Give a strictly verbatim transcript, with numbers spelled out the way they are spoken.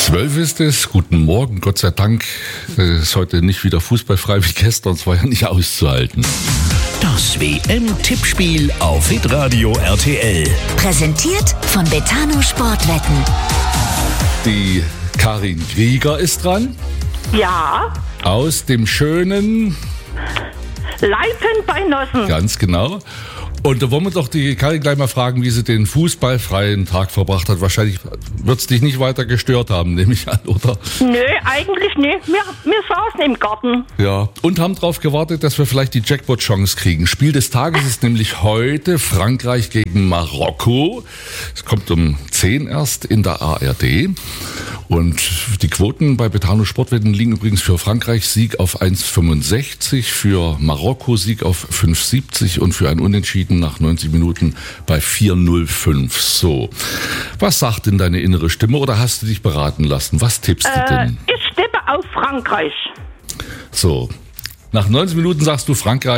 Zwölf ist es, guten Morgen, Gott sei Dank äh, ist heute nicht wieder fußballfrei wie gestern, es war ja nicht auszuhalten. Das W M-Tippspiel auf Hitradio R T L. Präsentiert von Betano Sportwetten. Die Karin Krieger ist dran. Ja, Aus dem schönen, Leipen bei Nossen. ganz genau. Und da wollen wir doch die Karin gleich mal fragen, wie sie den fußballfreien Tag verbracht hat. Wahrscheinlich wird es dich nicht weiter gestört haben, nehme ich an, oder? Nö, eigentlich nicht. Wir, wir saßen im Garten. Ja. Und haben darauf gewartet, dass wir vielleicht die Jackpot-Chance kriegen. Spiel des Tages ist nämlich heute Frankreich gegen Marokko. Es kommt um zehn erst in der A R D. Und die Quoten bei Betano Sportwetten liegen übrigens für Frankreich Sieg auf eins Komma fünfundsechzig, für Marokko Sieg auf fünf Komma siebzig und für ein Unentschieden nach neunzig Minuten bei vier Komma null fünf. So, was sagt denn deine innere Stimme oder hast du dich beraten lassen? Was tippst du Äh, denn? ich tippe auf Frankreich. So, nach neunzig Minuten sagst du Frankreich.